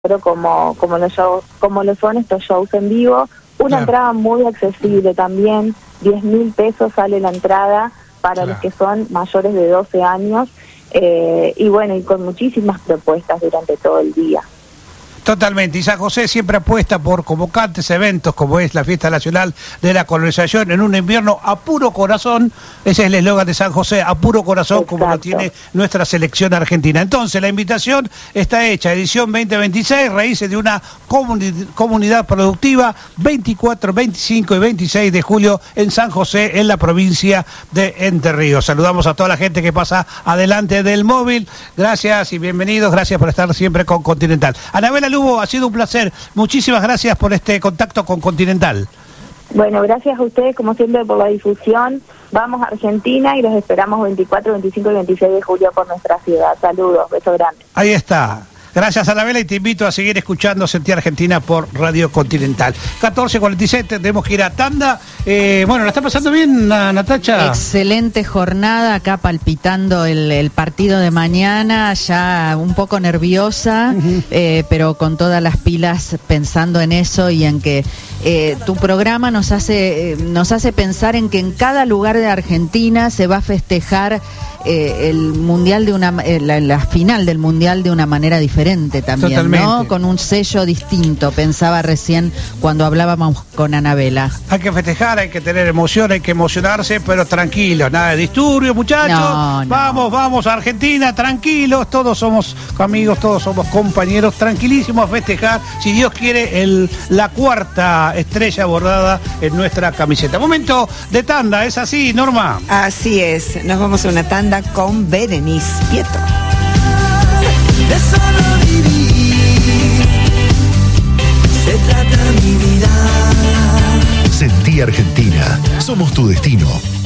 como lo son estos shows en vivo. Una entrada muy accesible también, 10.000 pesos sale la entrada para los que son mayores de 12 años, y bueno, y con muchísimas propuestas durante todo el día. Totalmente, y San José siempre apuesta por convocantes eventos como es la Fiesta Nacional de la Colonización en un invierno a puro corazón. Ese es el eslogan de San José, a puro corazón. Exacto. Como lo tiene nuestra selección argentina. Entonces la invitación está hecha, edición 2026, raíces de una comunidad productiva, 24, 25 y 26 de julio en San José, en la provincia de Entre Ríos. Saludamos a toda la gente que pasa adelante del móvil. Gracias y bienvenidos, gracias por estar siempre con Continental. Anabela Lugo, ha sido un placer. Muchísimas gracias por este contacto con Continental. Bueno, gracias a ustedes como siempre por la difusión. Vamos a Argentina y los esperamos 24, 25 y 26 de julio por nuestra ciudad. Saludos, beso grande. Ahí está. Gracias, Anabela, y te invito a seguir escuchando Sentir Argentina por Radio Continental. 14:47, tenemos que ir a tanda. Bueno, ¿la está pasando bien, Natacha? Excelente jornada, acá palpitando el partido de mañana, ya un poco nerviosa, pero con todas las pilas pensando en eso y en que tu programa nos hace pensar en que en cada lugar de Argentina se va a festejar el mundial la final del mundial de una manera diferente también. Totalmente. ¿No? Con un sello distinto, pensaba recién cuando hablábamos con Anabela. Hay que festejar, hay que tener emoción, hay que emocionarse, pero tranquilos, nada de disturbios, muchachos. No. Vamos a Argentina, tranquilos, todos somos amigos, todos somos compañeros, tranquilísimos a festejar, si Dios quiere, la cuarta estrella bordada en nuestra camiseta. Momento de tanda, ¿es así, Norma? Así es, nos vamos a una tanda con Berenice Pietro. De solo vivir se trata mi vida. Sentí Argentina, somos tu destino.